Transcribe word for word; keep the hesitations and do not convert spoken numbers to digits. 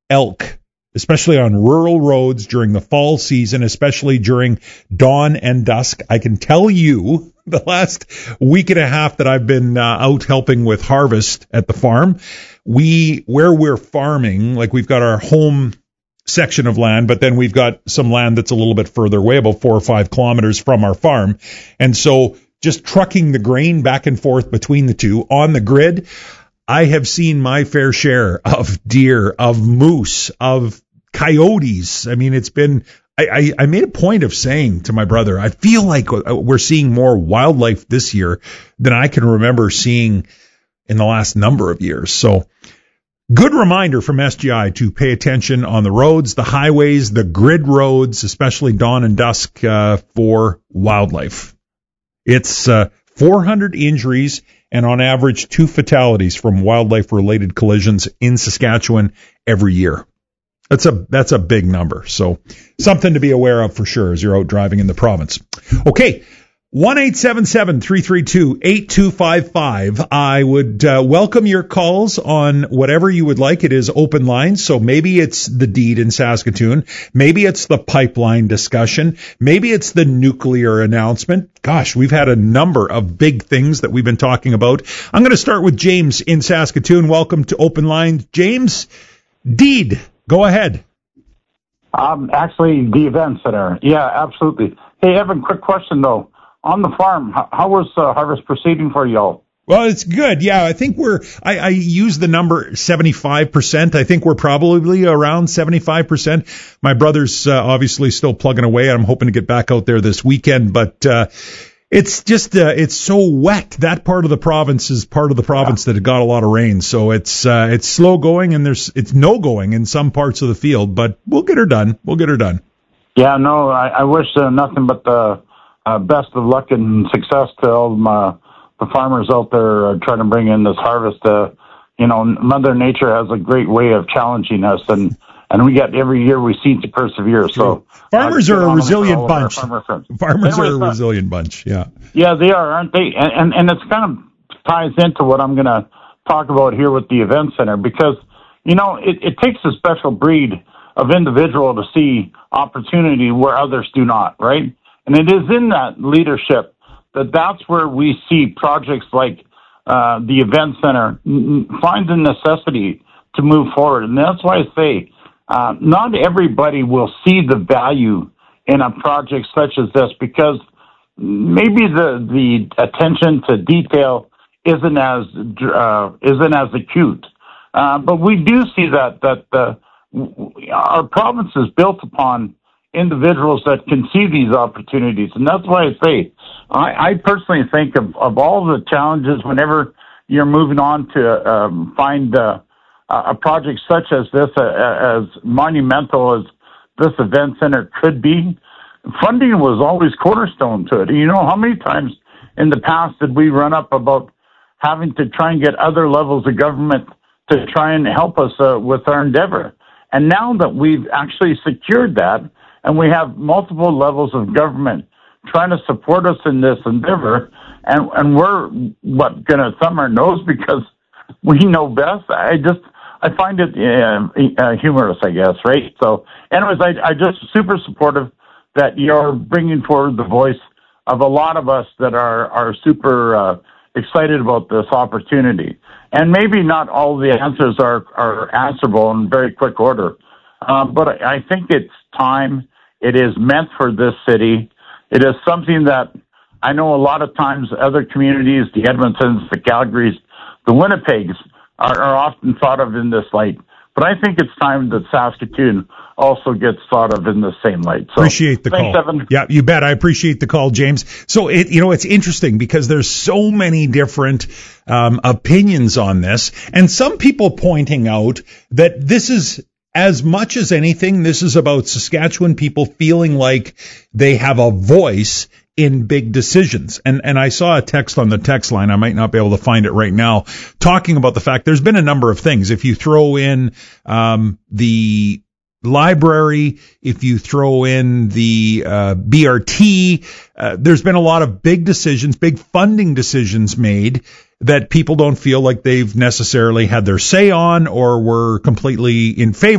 elk, especially on rural roads during the fall season, especially during dawn and dusk. I can tell you the last week and a half that I've been uh, out helping with harvest at the farm, we, where we're farming, like we've got our home section of land, but then we've got some land that's a little bit further away, about four or five kilometers from our farm. And so just trucking the grain back and forth between the two on the grid, I have seen my fair share of deer, of moose, of coyotes. I mean, it's been, I, I, I made a point of saying to my brother, I feel like we're seeing more wildlife this year than I can remember seeing in the last number of years. So good reminder from S G I to pay attention on the roads, the highways, the grid roads, especially dawn and dusk uh, for wildlife. It's uh, four hundred injuries and on average two fatalities from wildlife-related collisions in Saskatchewan every year. That's a that's a big number. So something to be aware of for sure as you're out driving in the province. Okay. one eight seven seven, three three two, eight two five five. I would uh, welcome your calls on whatever you would like. It is open line, so maybe it's the deed in Saskatoon. Maybe it's the pipeline discussion. Maybe it's the nuclear announcement. Gosh, we've had a number of big things that we've been talking about. I'm going to start with James in Saskatoon. Welcome to Open Line. James, deed, go ahead. Um, actually, the event center. Yeah, absolutely. Hey, Evan, quick question, though. On the farm, how, how was uh, harvest proceeding for y'all? Well, it's good. Yeah, I think we're, I, I use the number seventy-five percent. I think we're probably around seventy-five percent. My brother's uh, obviously still plugging away. I'm hoping to get back out there this weekend, but uh, it's just, uh, it's so wet. That part of the province is part of the province yeah. that got a lot of rain. So it's, uh, it's slow going and there's, it's no going in some parts of the field, but we'll get her done. We'll get her done. Yeah, no, I, I wish uh, nothing but the, Uh, best of luck and success to all my, the farmers out there uh, trying to bring in this harvest. Uh, you know, Mother Nature has a great way of challenging us, and, and we got every year we seem to persevere. So farmers are a resilient bunch. Farmer farmers Anyways, are a resilient bunch. Yeah. Yeah, they are, aren't they? And and, and it's kind of ties into what I'm going to talk about here with the event center, because you know it, it takes a special breed of individual to see opportunity where others do not, right? And it is in that leadership that that's where we see projects like uh, the event center n- find the necessity to move forward. And that's why I say uh, not everybody will see the value in a project such as this, because maybe the, the attention to detail isn't as uh, isn't as acute. Uh, but we do see that that uh, our province is built upon individuals that can see these opportunities. And that's why I say, I, I personally think of, of all the challenges whenever you're moving on to um, find uh, a project such as this, uh, as monumental as this event center could be, funding was always cornerstone to it. You know, how many times in the past did we run up about having to try and get other levels of government to try and help us uh, with our endeavor? And now that we've actually secured that, and we have multiple levels of government trying to support us in this endeavor, and, and we're, what, going to thumb our nose because we know best. I just, I find it uh, uh, humorous, I guess, right? So anyways, I, I just super supportive that you're bringing forward the voice of a lot of us that are, are super uh, excited about this opportunity. And maybe not all the answers are, are answerable in very quick order. Um, but I, I think it's time. It is meant for this city. It is something that I know a lot of times other communities, the Edmontons, the Calgarys, the Winnipegs, are, are often thought of in this light. But I think it's time that Saskatoon also gets thought of in the same light. So, appreciate the thanks, call. Evan. Yeah, you bet. I appreciate the call, James. So, it, you know, it's interesting because there's so many different um, opinions on this, and some people pointing out that this is, as much as anything, this is about Saskatchewan people feeling like they have a voice in big decisions. And and I saw a text on the text line, I might not be able to find it right now, talking about the fact there's been a number of things. If you throw in um, the library, if you throw in the uh, B R T, uh, there's been a lot of big decisions, big funding decisions made that people don't feel like they've necessarily had their say on or were completely in favor